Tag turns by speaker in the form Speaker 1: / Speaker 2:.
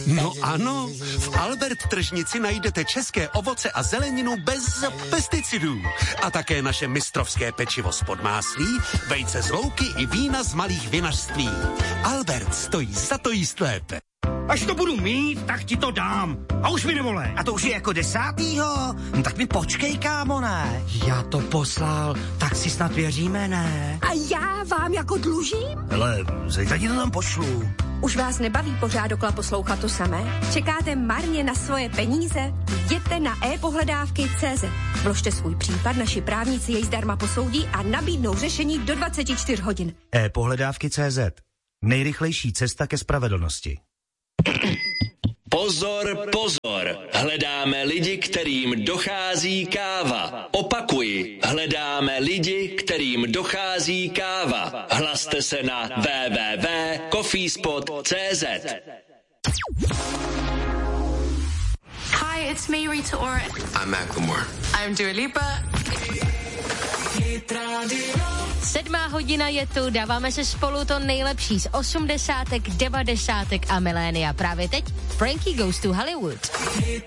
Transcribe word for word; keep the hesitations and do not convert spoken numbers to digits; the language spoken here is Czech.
Speaker 1: No ano, v Albert tržnici najdete české ovoce a zeleninu bez pesticidů. A také naše mistrovské pečivo z Podmáslí, vejce z louky i vína z malých vinařství. Albert stojí za to jíst lépe.
Speaker 2: Až to budu mít, tak ti to dám. A už mi nevolej.
Speaker 3: A to už je jako desátýho? No tak mi počkej, kámo, ne?
Speaker 2: Já to poslal, tak si snad věříme, ne?
Speaker 4: A já vám jako dlužím?
Speaker 3: Hele, zítra ti to tam pošlu.
Speaker 4: Už vás nebaví pořád dokola poslouchat to samé? Čekáte marně na svoje peníze? Jděte na e-pohledávky tečka cé zet. Vložte svůj případ, naši právníci jej zdarma posoudí a nabídnou řešení do dvacet čtyři hodin.
Speaker 5: e-pohledávky tečka cé zet. Nejrychlejší cesta ke spravedlnosti.
Speaker 6: Pozor, pozor, hledáme lidi, kterým dochází káva. Opakuji, hledáme lidi, kterým dochází káva. Hlaste se na w w w tečka coffeespot tečka cé zet.
Speaker 7: Hi, it's me, Rita Ora.
Speaker 8: I'm Macklemore.
Speaker 7: I'm Dua Lipa.
Speaker 9: Sedmá hodina je tu, dáváme se spolu to nejlepší z osmdesátek, devadesátek a milénia. Právě teď Frankie Goes to Hollywood.